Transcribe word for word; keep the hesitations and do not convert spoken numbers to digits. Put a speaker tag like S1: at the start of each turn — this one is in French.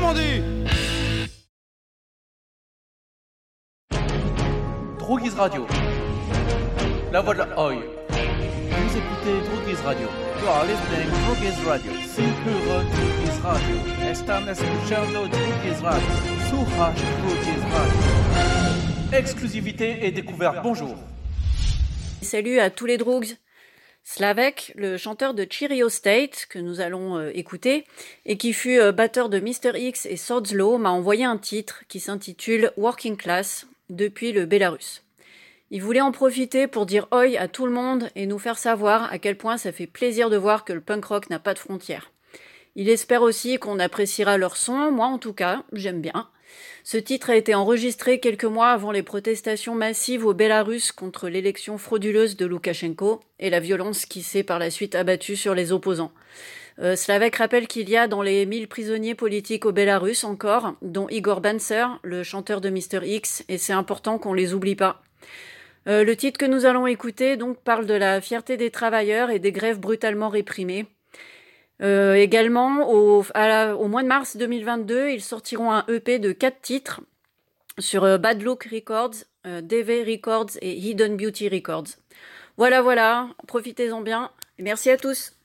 S1: Normandie.
S2: Droguise Radio, la voix de la Oi. Vous écoutez Droguise Radio. You are listening Droguise Radio. Simple Droguise Radio. Están escuchando Droguise Radio. Suraj Droguise Radio. Exclusivité et découverte. Bonjour.
S3: Salut à tous les drogues. Slavek, le chanteur de Cheerio State, que nous allons euh, écouter, et qui fut euh, batteur de mister X et Swords Law, m'a envoyé un titre qui s'intitule Working Class, depuis le Bélarus. Il voulait en profiter pour dire oi à tout le monde et nous faire savoir à quel point ça fait plaisir de voir que le punk rock n'a pas de frontières. Il espère aussi qu'on appréciera leur son, moi en tout cas, j'aime bien. Ce titre a été enregistré quelques mois avant les protestations massives au Bélarus contre l'élection frauduleuse de Loukachenko et la violence qui s'est par la suite abattue sur les opposants. Euh, Slavek rappelle qu'il y a dans les mille prisonniers politiques au Bélarus encore, dont Igor Banzer, le chanteur de mister X, et c'est important qu'on les oublie pas. Euh, le titre que nous allons écouter donc parle de la fierté des travailleurs et des grèves brutalement réprimées. Euh, également, au, à la, au mois de mars deux mille vingt-deux, ils sortiront un E P de quatre titres sur euh, Bad Look Records, euh, D V Records et Hidden Beauty Records. Voilà, voilà, profitez-en bien et merci à tous.